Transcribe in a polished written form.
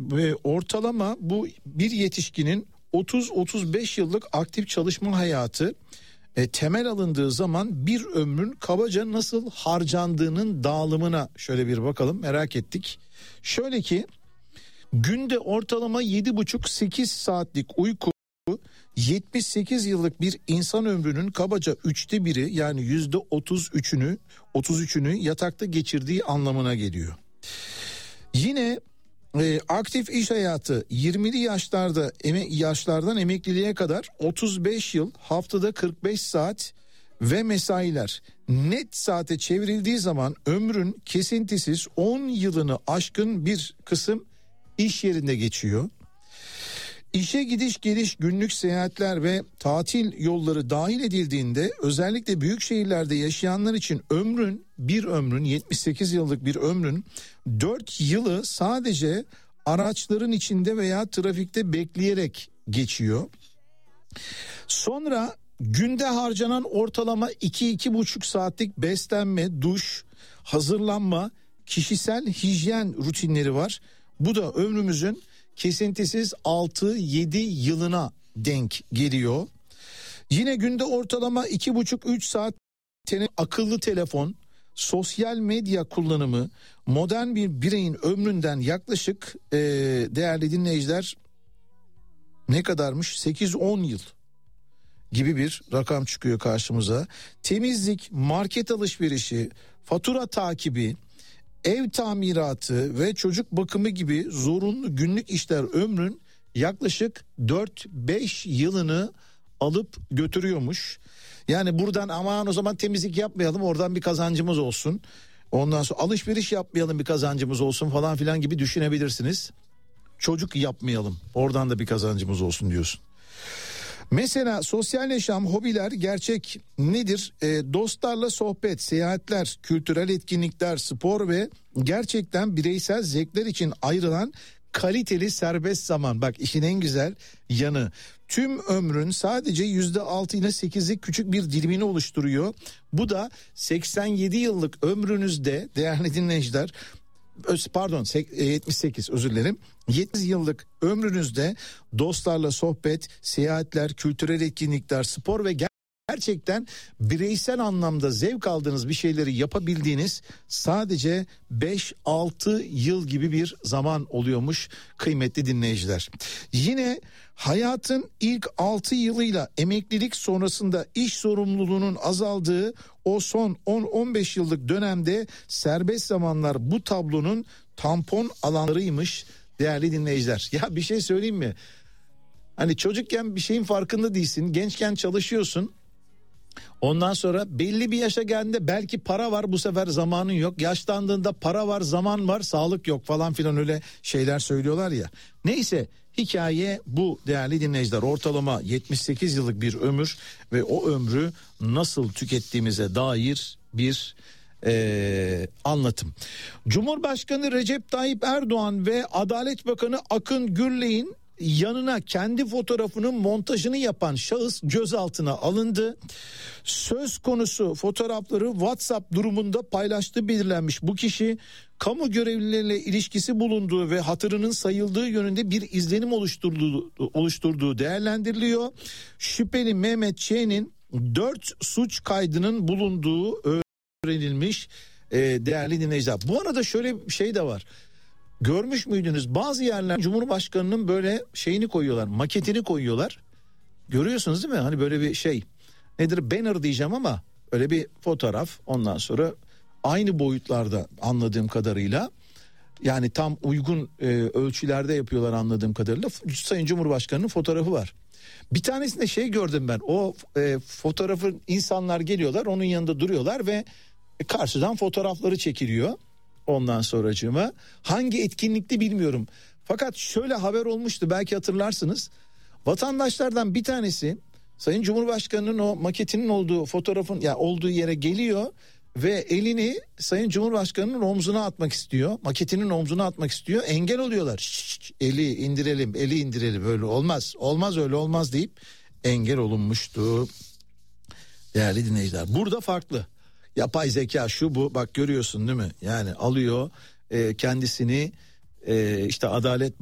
ortalama bu bir yetişkinin 30-35 yıllık aktif çalışma hayatı temel alındığı zaman bir ömrün kabaca nasıl harcandığının dağılımına şöyle bir bakalım, merak ettik. Şöyle ki günde ortalama 7,5-8 saatlik uyku 78 yıllık bir insan ömrünün kabaca 1/3 yani %33'ünü yatakta geçirdiği anlamına geliyor. Yine aktif iş hayatı 20'li yaşlardan emekliliğe kadar 35 yıl, haftada 45 saat ve mesailer net saate çevrildiği zaman ömrün kesintisiz 10 yılını aşkın bir kısım iş yerinde geçiyor. İşe gidiş geliş, günlük seyahatler ve tatil yolları dahil edildiğinde özellikle büyük şehirlerde yaşayanlar için bir ömrün 78 yıllık bir ömrün 4 yılı sadece araçların içinde veya trafikte bekleyerek geçiyor. Sonra günde harcanan ortalama 2-2,5 saatlik beslenme, duş, hazırlanma, kişisel hijyen rutinleri var. Bu da ömrümüzün kesintisiz 6-7 yılına denk geliyor. Yine günde ortalama 2,5-3 saat akıllı telefon, sosyal medya kullanımı modern bir bireyin ömründen yaklaşık değerli dinleyiciler ne kadarmış? 8-10 yıl gibi bir rakam çıkıyor karşımıza. Temizlik, market alışverişi, fatura takibi, ev tamiratı ve çocuk bakımı gibi zorunlu günlük işler ömrün yaklaşık 4-5 yılını alıp götürüyormuş. Yani buradan aman o zaman temizlik yapmayalım, oradan bir kazancımız olsun. Ondan sonra alışveriş yapmayalım, bir kazancımız olsun falan filan gibi düşünebilirsiniz. Çocuk yapmayalım, oradan da bir kazancımız olsun diyorsun. Mesela sosyal yaşam, hobiler gerçek nedir? Dostlarla sohbet, seyahatler, kültürel etkinlikler, spor ve gerçekten bireysel zevkler için ayrılan kaliteli serbest zaman. Bak işin en güzel yanı, tüm ömrün sadece %6 ile 8'lik küçük bir dilimini oluşturuyor. Bu da 87 yıllık ömrünüzde değerli dinleyiciler, 78 özür dilerim. 70 yıllık ömrünüzde dostlarla sohbet, seyahatler, kültürel etkinlikler, spor ve gerçekten bireysel anlamda zevk aldığınız bir şeyleri yapabildiğiniz sadece 5-6 yıl gibi bir zaman oluyormuş kıymetli dinleyiciler. Yine hayatın ilk 6 yılıyla emeklilik sonrasında iş sorumluluğunun azaldığı o son 10-15 yıllık dönemde serbest zamanlar bu tablonun tampon alanlarıymış değerli dinleyiciler. Ya bir şey söyleyeyim mi? Hani çocukken bir şeyin farkında değilsin, gençken çalışıyorsun. Ondan sonra belli bir yaşa geldiğinde belki para var, bu sefer zamanın yok. Yaşlandığında para var, zaman var, sağlık yok falan filan, öyle şeyler söylüyorlar ya. Neyse, hikaye bu değerli dinleyiciler. Ortalama 78 yıllık bir ömür ve o ömrü nasıl tükettiğimize dair bir anlatım. Cumhurbaşkanı Recep Tayyip Erdoğan ve Adalet Bakanı Akın Gürley'in yanına kendi fotoğrafının montajını yapan şahıs gözaltına alındı. Söz konusu fotoğrafları WhatsApp durumunda paylaştığı belirlenmiş. Bu kişi kamu görevlileriyle ilişkisi bulunduğu ve hatırının sayıldığı yönünde bir izlenim oluşturduğu değerlendiriliyor. Şüpheli Mehmet Ç'nin 4 suç kaydının bulunduğu öğrenilmiş değerli dinleyiciler. Bu arada şöyle bir şey de var. Görmüş müydünüz? Bazı yerler Cumhurbaşkanı'nın böyle şeyini koyuyorlar, maketini koyuyorlar. Görüyorsunuz değil mi? Hani böyle bir şey, nedir, banner diyeceğim ama öyle bir fotoğraf, ondan sonra aynı boyutlarda anladığım kadarıyla, yani tam uygun ölçülerde yapıyorlar anladığım kadarıyla. Sayın Cumhurbaşkanı'nın fotoğrafı var. Bir tanesinde şey gördüm ben, o fotoğrafın insanlar geliyorlar, onun yanında duruyorlar ve karşıdan fotoğrafları çekiliyor. Ondan sonracığıma hangi etkinlikte bilmiyorum. Fakat şöyle haber olmuştu, belki hatırlarsınız. Vatandaşlardan bir tanesi Sayın Cumhurbaşkanı'nın o maketinin olduğu fotoğrafın olduğu yere geliyor ve elini Sayın Cumhurbaşkanı'nın omzuna atmak istiyor. Maketinin omzuna atmak istiyor. Engel oluyorlar. Şşş, eli indirelim, öyle olmaz. Olmaz, öyle olmaz deyip engel olunmuştu. Değerli dinleyiciler, burada farklı. Yapay zeka şu bu, bak görüyorsun değil mi? Yani alıyor kendisini işte Adalet